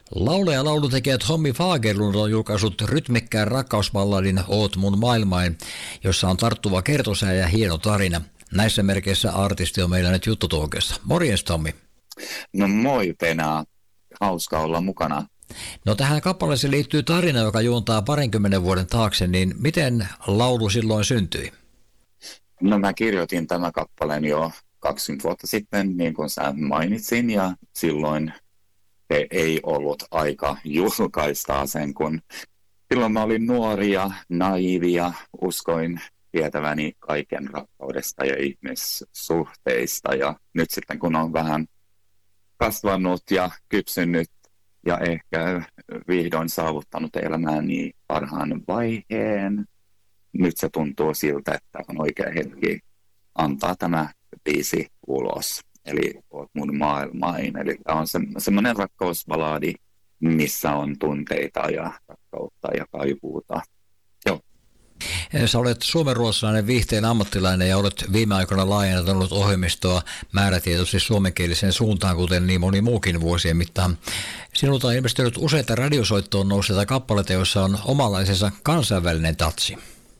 Laulaja ja laulutekijät Tommy Fagerlund on julkaissut rytmikkään rakkausballadin Oot mun maailmain, jossa on tarttuva kertosää ja hieno tarina. Näissä merkeissä artisti on meillä nyt Juttutuokiossa. Morjens Tommi. No moi Pena, hauska olla mukana. No tähän kappaleeseen liittyy tarina, joka juontaa 20 vuoden taakse, niin miten laulu silloin syntyi? No mä kirjoitin tämän kappaleen jo 20 vuotta sitten, niin kuin sä mainitsin, ja silloin ei ollut aika julkaista sen, kun silloin mä olin nuori ja naivi ja uskoin tietäväni kaiken rakkaudesta ja ihmissuhteista. Ja nyt sitten kun on vähän kasvanut ja kypsynyt ja ehkä vihdoin saavuttanut elämääni parhaan vaiheen, nyt se tuntuu siltä, että on oikea hetki antaa tämä biisi ulos. Eli Oot mun maailmain. Eli tämä on semmoinen rakkausbaladi, missä on tunteita ja rakkautta ja kaipuuta. Joo. Sä olet suomenruotsalainen viihteen ammattilainen ja olet viime aikoina laajentanut ohjelmistoa määrätietoisesti suomenkieliseen suuntaan, kuten niin moni muukin vuosien mittaan. Sinulta on ilmestynyt useita radiosoittoon nousseita kappaleita, joissa on omanlaisensa kansainvälinen tatsi.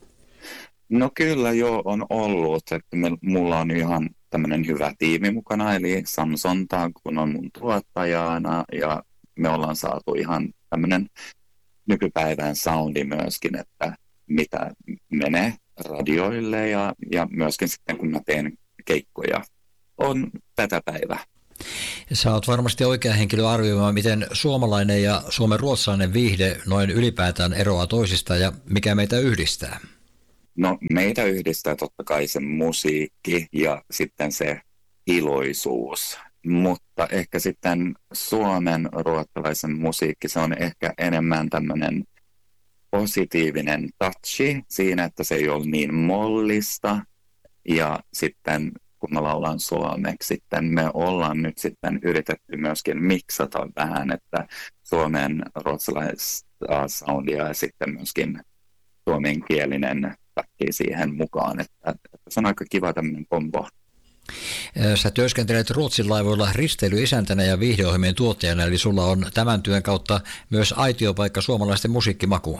No kyllä jo on ollut, että mulla on ihan tämmöinen hyvä tiimi mukana, eli Samson kun on mun tuottajana, ja me ollaan saatu ihan tämmöinen nykypäivän soundi myöskin, että mitä menee radioille, ja myöskin sitten kun mä teen keikkoja, on tätä päivää. Sä oot varmasti oikea henkilö arvioimaan, miten suomalainen ja suomenruotsalainen viihde noin ylipäätään eroaa toisistaan ja mikä meitä yhdistää. No meitä yhdistää totta kai se musiikki ja sitten se iloisuus, mutta ehkä sitten suomen ruotsalaisen musiikki, se on ehkä enemmän tämmöinen positiivinen touchi siinä, että se ei ole niin mollista ja sitten kun mä laulan suomeksi, sitten me ollaan nyt sitten yritetty myöskin miksata vähän, että suomen ruotsalaista soundia ja sitten myöskin suomenkielinen pätkii siihen mukaan, että se on aika kiva tämmöinen kombo. Sä työskentelet Ruotsin laivoilla risteilyisäntänä ja viihdeohjelmien tuottajana, eli sulla on tämän työn kautta myös aitiopaikka suomalaisten musiikkimakuun.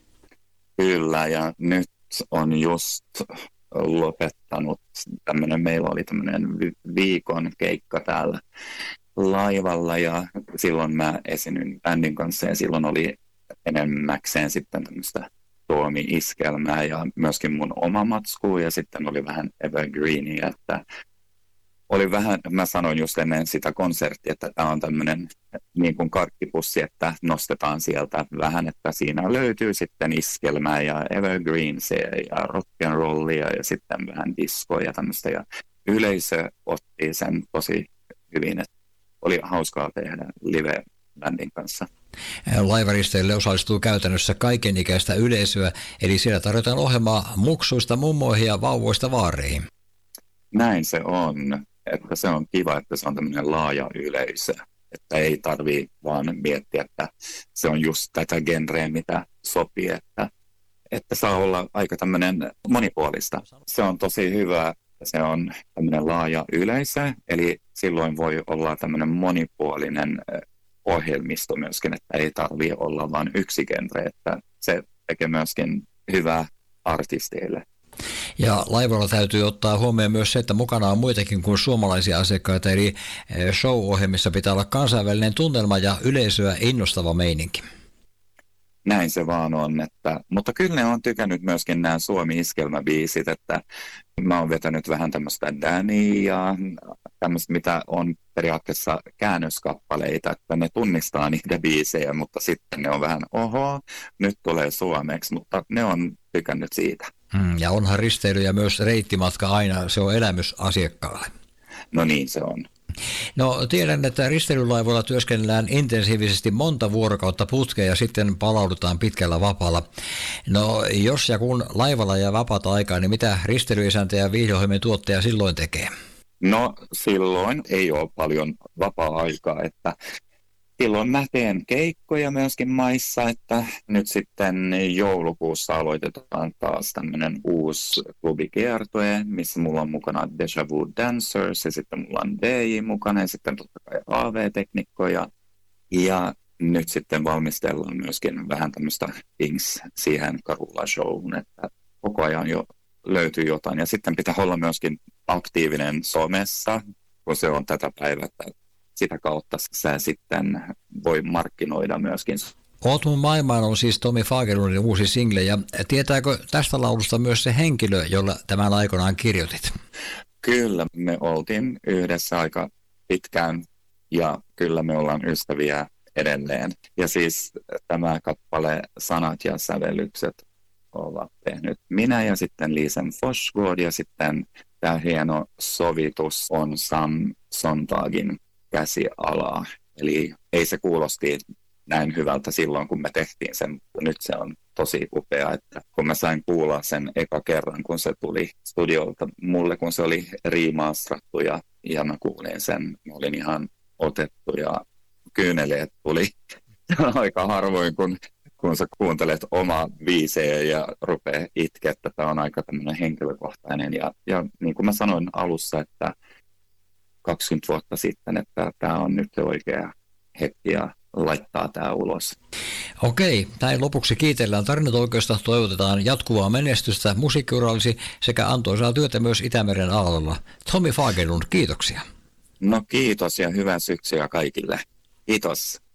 Kyllä, ja nyt on just lopettanut meillä oli tämmöinen viikon keikka täällä laivalla, ja silloin mä esiinnyin bändin kanssa, ja silloin oli enemmäkseen sitten tämmöistä Suomi-iskelmää ja myöskin mun oma matsku ja sitten oli vähän evergreenia, että oli vähän, mä sanoin just ennen sitä konserttia, että tämä on tämmöinen niin kuin karkkipussi, että nostetaan sieltä vähän, että siinä löytyy sitten iskelmää ja evergreensia ja rock'n'rollia ja sitten vähän discoa ja tämmöistä ja yleisö otti sen tosi hyvin, että oli hauskaa tehdä live-bändin kanssa. Laivaristeille osallistuu käytännössä kaikenikäistä yleisöä, eli siellä tarjotaan ohjelmaa muksuista mummoihin ja vauvoista vaareihin. Näin se on, että se on kiva, että se on tämmöinen laaja yleisö, että ei tarvitse vaan miettiä, että se on just tätä genreä, mitä sopii, että saa olla aika tämmöinen monipuolista. Se on tosi hyvä, että se on tämmöinen laaja yleisö, eli silloin voi olla tämmöinen monipuolinen ohjelmisto myöskin, että ei tarvitse olla vain yksi genre, että se tekee myöskin hyvää artisteille. Ja laivalla täytyy ottaa huomioon myös se, että mukana on muitakin kuin suomalaisia asiakkaita, eli show-ohjelmissa pitää olla kansainvälinen tunnelma ja yleisöä innostava meininki. Näin se vaan on, mutta kyllä ne on tykännyt myöskin nämä Suomi-iskelmäbiisit, että mä oon vetänyt vähän tämmöistä Danny ja tämmöistä, mitä on periaatteessa käännöskappaleita, että ne tunnistaa niitä biisejä, mutta sitten ne on vähän, nyt tulee suomeksi, mutta ne on tykännyt siitä. Ja onhan risteily ja myös reittimatka aina, se on elämys asiakkaalle. No niin se on. No tiedän, että risteilylaivoilla työskennellään intensiivisesti monta vuorokautta putkea ja sitten palaudutaan pitkällä vapaalla. No jos ja kun laivalla jää vapaata aikaa, niin mitä risteilyisäntä ja viihdeohjelmien tuottaja silloin tekee? No silloin ei ole paljon vapaa-aikaa, että silloin mä teen keikkoja myöskin maissa, että nyt sitten joulukuussa aloitetaan taas tämmöinen uusi klubikiertue, missä mulla on mukana Deja Vu Dancers ja sitten mulla on DJ mukana ja sitten totta kai AV-teknikkoja. Ja nyt sitten valmistellaan myöskin vähän tämmöistä Things siihen Karula-showhun, että koko ajan jo löytyy jotain. Ja sitten pitää olla myöskin aktiivinen somessa, kun se on tätä päivää. Sitä kautta sä sitten voi markkinoida myöskin. Oot mun maailmaan on siis Tommy Fagerlundin uusi single, ja tietääkö tästä laulusta myös se henkilö, jolla tämän aikanaan kirjoitit? Kyllä, me oltiin yhdessä aika pitkään, ja kyllä me ollaan ystäviä edelleen. Ja siis tämä kappale sanat ja sävellykset ovat tehnyt minä ja sitten Lisen Forsgård, ja sitten tämä hieno sovitus on Sam Sontagin käsialaa. Eli ei se kuulosti näin hyvältä silloin, kun me tehtiin sen, mutta nyt se on tosi upea, että kun mä sain kuulla sen eka kerran, kun se tuli studiolta mulle, kun se oli riimaastrattu ja mä kuulin sen, mä olin ihan otettu ja kyyneleet tuli aika harvoin, kun sä kuuntelet omaa biisejä ja rupeaa itkeä, että tämä on aika tämmöinen henkilökohtainen ja niin kuin mä sanoin alussa, että 20 vuotta sitten, että tämä on nyt oikea hetki ja laittaa tämä ulos. Okei, näin lopuksi kiitellään Tarinat-oikeusta, toivotetaan jatkuvaa menestystä musiikkiurallisi sekä antoisaa työtä myös Itämeren alalla. Tommy Fagerlund, kiitoksia. No kiitos ja hyvää syksyä kaikille. Kiitos.